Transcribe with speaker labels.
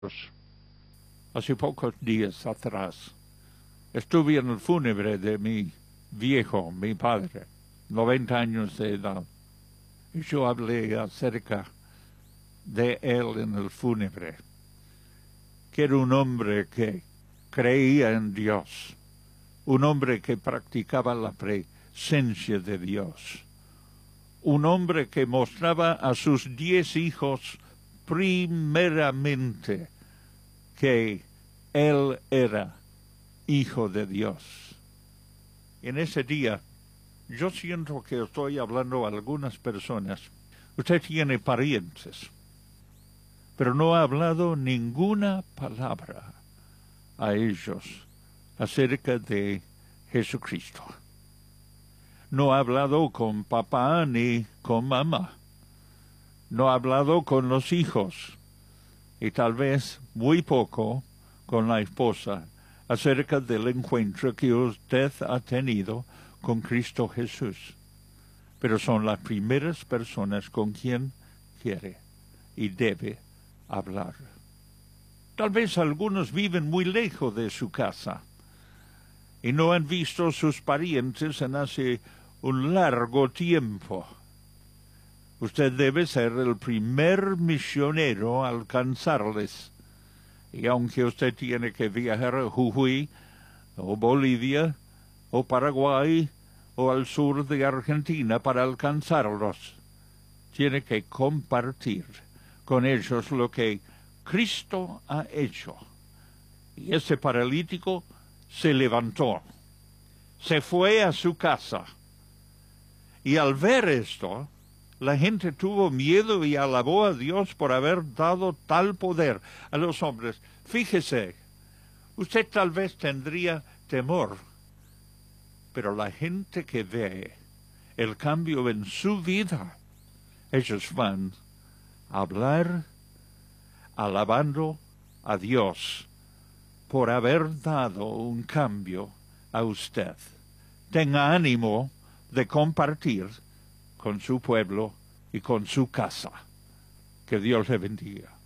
Speaker 1: Hace pocos días atrás estuve en el fúnebre de mi viejo, mi padre, 90 años de edad. Y yo hablé acerca de él en el fúnebre, que era un hombre que creía en Dios, un hombre que practicaba la presencia de Dios, un hombre que mostraba a sus 10 hijos primeramente que él era hijo de Dios. En ese día, yo siento que estoy hablando a algunas personas. Usted tiene parientes, pero no ha hablado ninguna palabra a ellos acerca de Jesucristo. No ha hablado con papá ni con mamá. No ha hablado con los hijos. Y tal vez muy poco con la esposa acerca del encuentro que usted ha tenido con Cristo Jesús. Pero son las primeras personas con quien quiere y debe hablar. Tal vez algunos viven muy lejos de su casa y no han visto a sus parientes en hace un largo tiempo. Usted debe ser el primer misionero a alcanzarles. Y aunque usted tiene que viajar a Jujuy, o Bolivia, o Paraguay, o al sur de Argentina para alcanzarlos, tiene que compartir con ellos lo que Cristo ha hecho. Y ese paralítico se levantó, se fue a su casa, y al ver esto, la gente tuvo miedo y alabó a Dios por haber dado tal poder a los hombres. Fíjese, usted tal vez tendría temor, pero la gente que ve el cambio en su vida, ellos van a hablar alabando a Dios por haber dado un cambio a usted. Tenga ánimo de compartir con su pueblo y con su casa. Que Dios le bendiga.